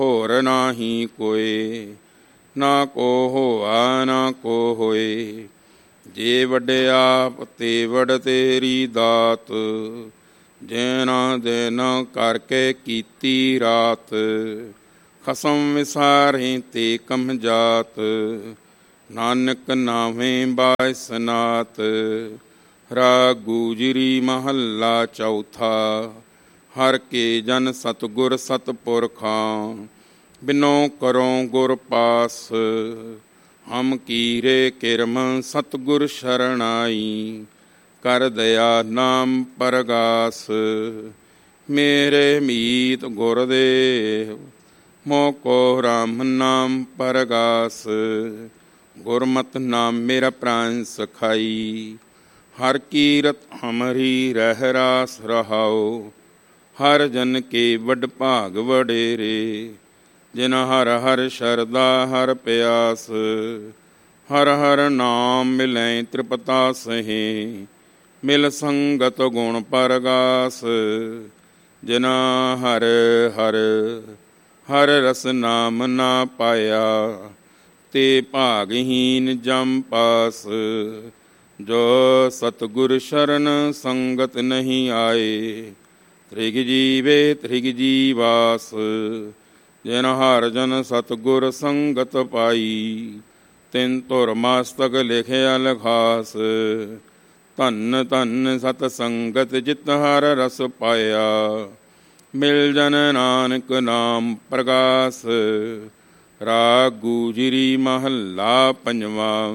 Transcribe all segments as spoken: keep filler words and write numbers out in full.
ਹੋਰ ਨਾਹੀ ਕੋਇ। ਨਾ ਕੋ ਹੋਆ ਨਾ ਕੋ ਹੋਏ। ਜੇ ਵਡਿਆਪ ਤੇ ਵਡ ਤੇਰੀ ਦਾਤ। ਜੈਨਾ ਦਿਨ ਕਰਕੇ ਕੀਤੀ ਰਾਤ। ਖਸਮ ਵਿਸਾਰੇ ਤੇ ਕਮ ਜਾਤ। ਨਾਨਕ ਨਾਵੇਂ ਬਾਇਸਨਾਤ। ਰਾਗ ਗੁਜਰੀ ਮਹੱਲਾ ਚੌਥਾ। ਹਰ ਕੇ ਜਨ ਸਤਿਗੁਰ ਸਤਿਪੁਰਖਾਂ। ਬਿਨੋ ਕਰੋ ਗੁਰ ਪਾਸ। ਹਮ ਕੀਰੇ ਕਿਰਮ ਸਤਿਗੁਰ ਸ਼ਰਣਾਈ। ਕਰ ਦਇਆ ਨਾਮ ਪਰਗਾਸ। ਮੇਰੇ ਮੀਤ ਗੁਰਦੇਵ ਮੋ ਕੋ ਰਾਮ ਨਾਮ ਪਰਗਾਸ। ਗੁਰਮਤਿ ਨਾਮ ਮੇਰਾ ਪ੍ਰਾਨ ਸਖਾਈ। ਹਰ ਕੀਰਤ ਹਮਰੀ ਰਹਿ ਰਾਸ ਰਹਾਉ। ਹਰ ਜਨ ਕੇ ਵਡ ਭਾਗ ਵਡੇਰੇ। ਜਿਨ ਹਰ ਹਰ ਸ਼ਰਦਾ ਹਰ ਪਿਆਸ। ਹਰ ਹਰ ਨਾਮ ਮਿਲੈ ਤ੍ਰਿਪਤਾ ਸਹੀ। ਮਿਲ ਸੰਗਤ ਗੁਣ ਪਰਗਾਸ। ਜਿਨ ਹਰ ਹਰ ਹਰ ਰਸ ਨਾਮ ਨਾ ਪਾਇਆ। ਤੇ ਭਾਗਹੀਨ ਜਮ ਪਾਸ। ਜੋ ਸਤਿਗੁਰ ਸ਼ਰਨ ਸੰਗਤ ਨਹੀਂ ਆਏ। ਤ੍ਰਿਗ ਜੀਵੇ ਤ੍ਰਿਗ ਜੀਵਾਸ। ਜਿਨ ਹਰ ਜਨ ਸਤਿਗੁਰ ਸੰਗਤ ਪਾਈ। ਤਿਨ ਧੁਰ ਮਸਤਕ ਲਿਖਿਆ ਲਖਾਸ। ਧੰਨ ਧੰਨ ਸਤ ਸੰਗਤ ਜਿਤ ਹਰ ਰਸ ਪਾਇਆ। ਮਿਲ ਜਨ ਨਾਨਕ ਨਾਮ ਪ੍ਰਗਾਸ। ਰਾਗ ਗੁਜਰੀ ਮਹੱਲਾ ਪੰਜਵਾਂ।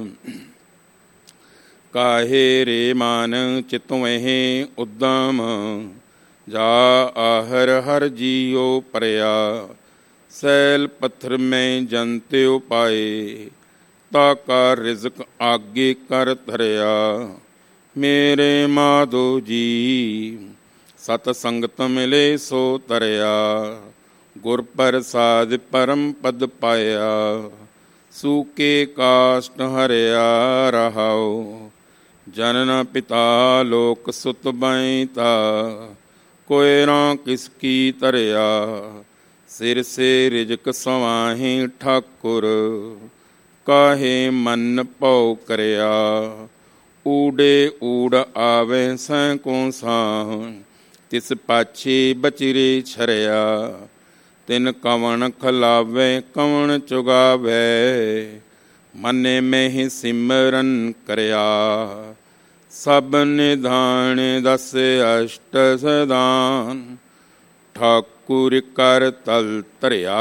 ਕਾਹੇ ਰੇ ਮਨ ਚਿਤਵਹਿ ਉਦਮ। ਜਾ ਆਹਰ ਹਰ ਜੀਉ ਪਰਿਆ। ਸੈਲ ਪੱਥਰ ਮੈਂ ਜੰਤਿ ਉਪਾਏ। ਤਾ ਕਾ ਰਿਜ਼ਕ ਆਗੇ ਕਰ ਧਰਿਆ। ਮੇਰੇ ਮਾਧੋ ਜੀ ਸਤ ਸੰਗਤ ਮਿਲੇ ਸੋ ਤਰਿਆ। ਗੁਰ ਪ੍ਰਸਾਦਿ ਪਰਮ ਪਦ ਪਾਇਆ। ਸੂਕੇ ਕਾਸ਼ਟ ਹਰਿਆ ਰਹਾਉ। ਜਨਨ ਪਿਤਾ ਲੋਕ ਸੁਤ ਬੈਂਤਾ। ਕੋਇ ਨਾ ਕਿਸ ਕੀ ਧਰਿਆ। ਸਿਰ ਸੇ ਰਿਜਕ ਸਵਾਹੀ ਠਾਕੁਰ। ਕਾਹੇ ਮਨ ਭਉ ਕਰਿਆ। ਊੜੇ ਊੜ ਆਵੇ ਸੈਕੋ ਸਾਹ। ਤਿਸ ਪਾਛੇ ਬਚਰੇ ਛਰਿਆ। ਤਿਨ ਕਵਣ ਖਲਾਵੇ ਕਵਣ ਚੁਗਾਵੇ। ਮਨੇ ਮਹਿ ਸਿਮਰਨ ਕਰਿਆ। ਸਭ ਨਿਧਾਨ ਦਸ ਅਸ਼ਟ ਸਦਾਨ। ਠਾਕੁਰ ਕਰ ਤਲ ਧਰਿਆ।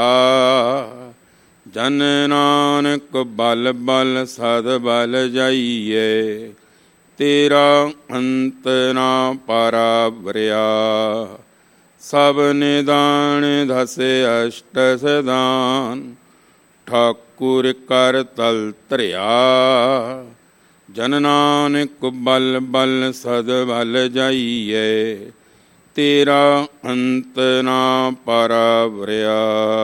ਜਨ ਨਾਨਕ ਬਲ ਬਲ ਸਦ ਬਲ ਜਾਈਏ। ਤੇਰਾ ਅੰਤ ਨਾ ਪਾਰਾ ਵਰਿਆ। ਸਭ ਨਿਦਾਨ ਦਸ ਅਸ਼ਟ ਸਦਾਨ। ਠਾਕੁਰ ਕਰ ਤਲ ਧਰਿਆ। ਜਨ ਨਾਨਕ ਬਲ ਬਲ ਸਦ ਬਲ ਜਾਈਏ। ਤੇਰਾ ਅੰਤ ਨਾ ਪਾਰਾ ਵਰਿਆ।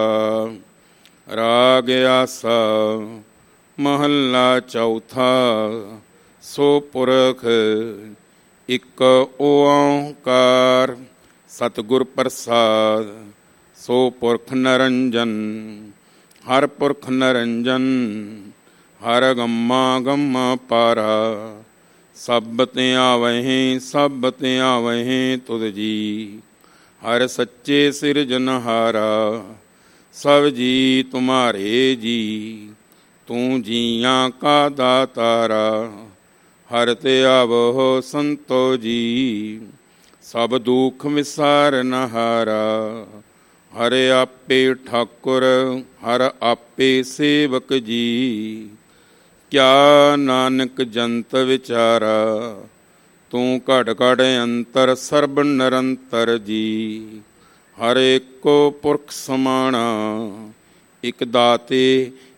ਰਾਗ ਆਸਾ ਮਹੱਲਾ ਚੌਥਾ। ਸੋ ਪੁਰਖ ਇੱਕ ਓੰਕਾਰ। ਸਤਿਗੁਰ ਪ੍ਰਸਾਦ ਸੋ ਪੁਰਖ ਨਿਰੰਜਨ। ਹਰ ਪੁਰਖ ਨਿਰੰਜਨ ਹਰ ਗੰਮਾ ਗੰਮਾ ਪਾਰਾ। ਸਭ ਤੇ ਆਵਹਿ ਸਭ ਤੇ ਆਵਹਿ ਤੁਧ ਜੀ। ਹਰ ਸੱਚੇ ਸਿਰਜਨਹਾਰਾ। ਸਭ ਜੀ ਤੁਮਾਰੇ ਜੀ। ਤੂੰ ਜੀਆਂ ਕਾ ਦਾਤਾਰਾ। ਹਰ ਤੇ ਆਵਹੁ ਸੰਤੋ ਜੀ। ਸਭ ਦੁਖ ਵਿਸਾਰਨਹਾਰਾ। ਹਰ ਆਪੇ ਠਾਕੁਰ ਹਰ ਆਪੇ ਸੇਵਕ ਜੀ। ਕਿਆ ਨਾਨਕ ਜੰਤ ਵਿਚਾਰਾ। ਤੂੰ ਘੜ ਘੜ ਅੰਤਰ ਸਰਬ ਨਿਰੰਤਰ ਜੀ। ਹਰ ਏਕੋ ਪੁਰਖ ਸਮਾਣਾ। ਇਕ ਦਾਤੇ